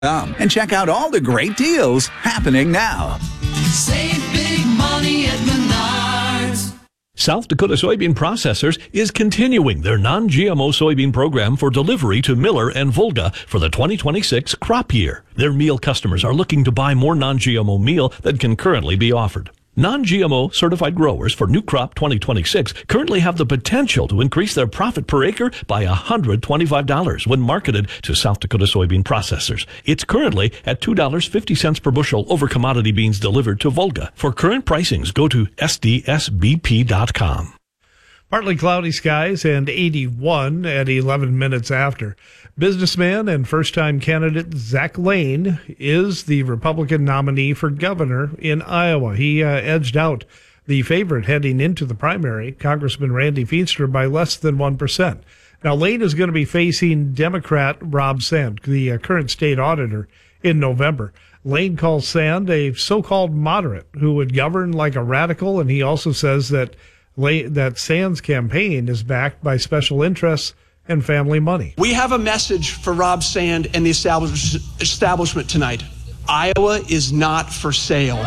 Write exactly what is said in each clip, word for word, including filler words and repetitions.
Um, and check out all the great deals happening now. Save big money at Menards. South Dakota Soybean Processors is continuing their non-G M O soybean program for delivery to Miller and Volga for the twenty twenty-six crop year. Their meal customers are looking to buy more non-G M O meal than can currently be offered. Non-G M O certified growers for new crop twenty twenty-six currently have the potential to increase their profit per acre by one hundred twenty-five dollars when marketed to South Dakota Soybean Processors. It's currently at two dollars and fifty cents per bushel over commodity beans delivered to Volga. For current pricings, go to S D S B P dot com. Partly cloudy skies and eighty-one at eleven minutes after. Businessman and first-time candidate Zach Lane is the Republican nominee for governor in Iowa. He uh, edged out the favorite heading into the primary, Congressman Randy Feenstra, by less than one percent. Now, Lane is going to be facing Democrat Rob Sand, the uh, current state auditor, in November. Lane calls Sand a so-called moderate who would govern like a radical, and he also says that that Sand's campaign is backed by special interests and family money. We have a message for Rob Sand and the establish- establishment tonight. Iowa is not for sale.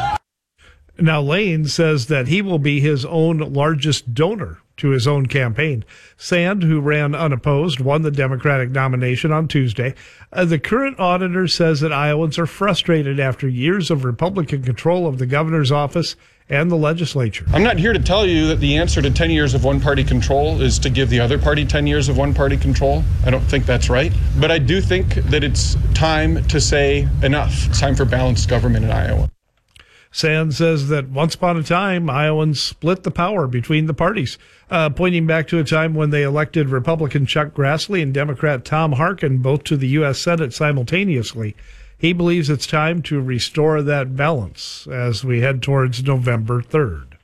Now, Lane says that he will be his own largest donor to his own campaign. Sand, who ran unopposed, won the Democratic nomination on Tuesday. Uh, the current auditor says that Iowans are frustrated after years of Republican control of the governor's office and the legislature. I'm not here to tell you that the answer to ten years of one-party control is to give the other party ten years of one-party control. I don't think that's right. But I do think that it's time to say enough. It's time for balanced government in Iowa. Sand says that once upon a time, Iowans split the power between the parties, uh, pointing back to a time when they elected Republican Chuck Grassley and Democrat Tom Harkin both to the U S Senate simultaneously. He believes it's time to restore that balance as we head towards November third.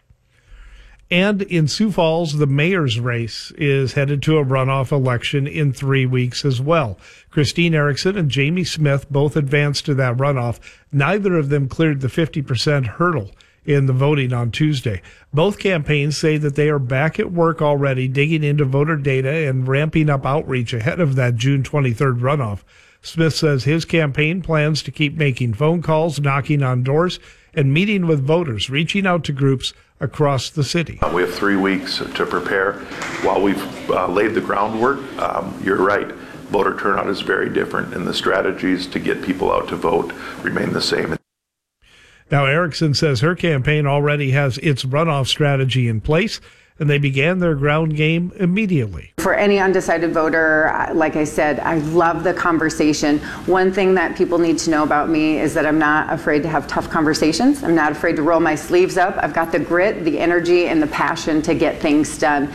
And in Sioux Falls, the mayor's race is headed to a runoff election in three weeks as well. Christine Erickson and Jamie Smith both advanced to that runoff. Neither of them cleared the fifty percent hurdle in the voting on Tuesday. Both campaigns say that they are back at work already, digging into voter data and ramping up outreach ahead of that June twenty-third runoff. Smith says his campaign plans to keep making phone calls, knocking on doors, and meeting with voters, reaching out to groups across the city. Uh, we have three weeks to prepare. While we've uh, laid the groundwork, um, you're right, voter turnout is very different, and the strategies to get people out to vote remain the same. Now, Erickson says her campaign already has its runoff strategy in place, and they began their ground game immediately. For any undecided voter, like I said, I love the conversation. One thing that people need to know about me is that I'm not afraid to have tough conversations. I'm not afraid to roll my sleeves up. I've got the grit, the energy, and the passion to get things done.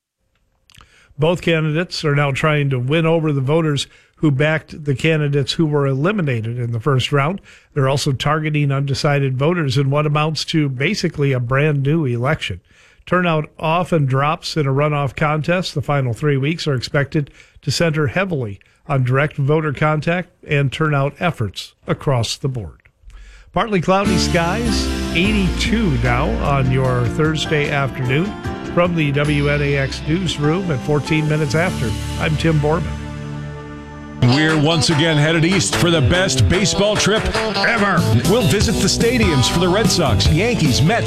Both candidates are now trying to win over the voters who backed the candidates who were eliminated in the first round. They're also targeting undecided voters in what amounts to basically a brand new election. Turnout often drops in a runoff contest. The final three weeks are expected to center heavily on direct voter contact and turnout efforts across the board. Partly cloudy skies, eighty-two now on your Thursday afternoon. From the W N A X newsroom at fourteen minutes after, I'm Tim Borman. We're once again headed east for the best baseball trip ever. We'll visit the stadiums for the Red Sox, Yankees, Mets,